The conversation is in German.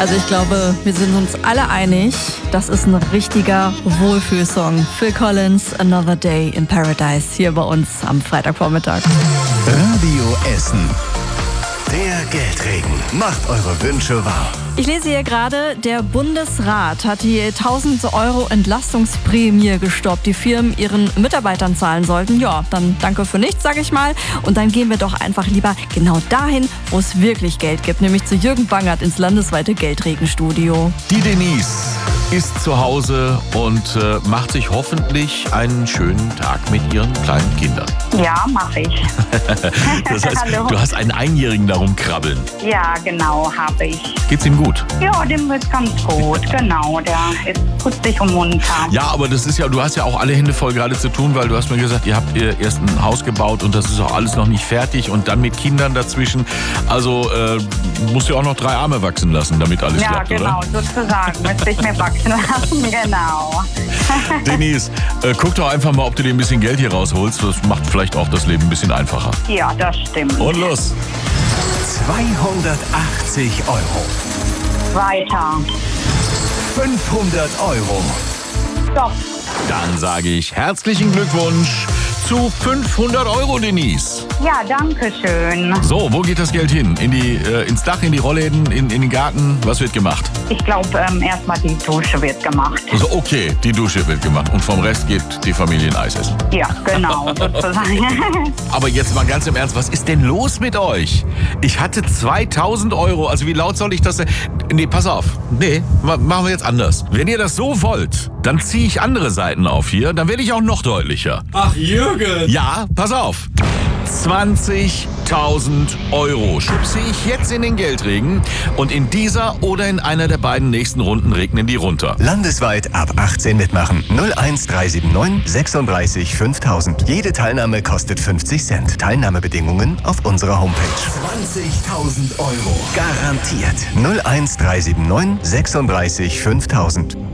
Also ich glaube, wir sind uns alle einig, das ist ein richtiger Wohlfühlsong. Phil Collins, Another Day in Paradise, hier bei uns am Freitagvormittag. Radio Essen. Der Geldregen macht eure Wünsche wahr. Ich lese hier gerade, der Bundesrat hat die 1.000 € Entlastungsprämie gestoppt, die Firmen ihren Mitarbeitern zahlen sollten. Ja, dann danke für nichts, sage ich mal. Und dann gehen wir doch einfach lieber genau dahin, wo es wirklich Geld gibt, nämlich zu Jürgen Bangert ins landesweite Geldregenstudio. Die Denise ist zu Hause und macht sich hoffentlich einen schönen Tag mit ihren kleinen Kindern. Ja, mache ich. Das heißt, Hallo. du hast einen Einjährigen darum krabbeln. Ja, genau, habe ich. Geht's ihm gut? Ja, dem wird's ganz gut, genau. Der ist putzig und munter. Ja, aber das ist ja, du hast ja auch alle Hände voll gerade zu tun, weil du hast mir gesagt, ihr habt erst ein Haus gebaut und das ist auch alles noch nicht fertig und dann mit Kindern dazwischen. Also musst du auch noch 3 Arme wachsen lassen, damit alles klappt, genau, oder? sozusagen. Müsste ich mir wachsen lassen, genau. Denise, guck doch einfach mal, ob du dir ein bisschen Geld hier rausholst. Das macht vielleicht auch das Leben ein bisschen einfacher. Ja, das stimmt. Und los! 280 €. Weiter. 500 €. Stopp. Dann sage ich herzlichen Glückwunsch zu 500 €, Denise. Ja, danke schön. So, wo geht das Geld hin? Ins Dach, in die Rollläden, in den Garten? Was wird gemacht? Ich glaube, erstmal die Dusche wird gemacht. Also okay, die Dusche wird gemacht und vom Rest geht die Familie ein Eis essen. Ja, genau, sozusagen. Aber jetzt mal ganz im Ernst, was ist denn los mit euch? Ich hatte 2.000 €, also wie laut soll ich das denn? Nee, pass auf. Nee, machen wir jetzt anders. Wenn ihr das so wollt, dann ziehe ich andere Seiten auf hier, dann werde ich auch noch deutlicher. Ach, Jürgen! Ja, pass auf. 20.000 € schubse ich jetzt in den Geldregen und in dieser oder in einer der beiden nächsten Runden regnen die runter. Landesweit ab 18 mitmachen. 01379 36 5000. Jede Teilnahme kostet 50 Cent. Teilnahmebedingungen auf unserer Homepage. 20.000 €. Garantiert. 01379 36 5000.